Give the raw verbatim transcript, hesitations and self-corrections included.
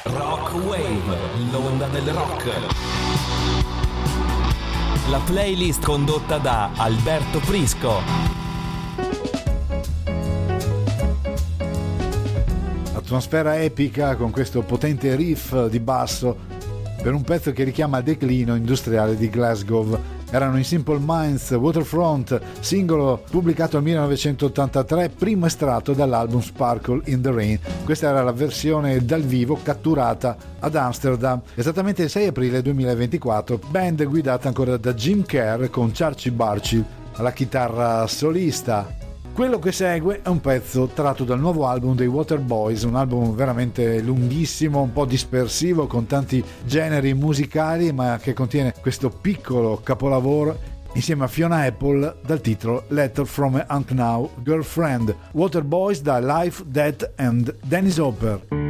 Rock Wave, l'onda del rock. La playlist condotta da Alberto Prisco. Atmosfera epica con questo potente riff di basso per un pezzo che richiama il declino industriale di Glasgow. Erano i Simple Minds, Waterfront, singolo pubblicato nel millenovecentottantatré, primo estratto dall'album Sparkle in the Rain. Questa era la versione dal vivo catturata ad Amsterdam, esattamente il sei aprile duemilaventiquattro, band guidata ancora da Jim Kerr con Charlie Barchi alla chitarra solista. Quello che segue è un pezzo tratto dal nuovo album dei Waterboys, un album veramente lunghissimo, un po' dispersivo, con tanti generi musicali, ma che contiene questo piccolo capolavoro insieme a Fiona Apple dal titolo Letter from a Unknown Girlfriend. Waterboys da Life, Death and Dennis Hopper.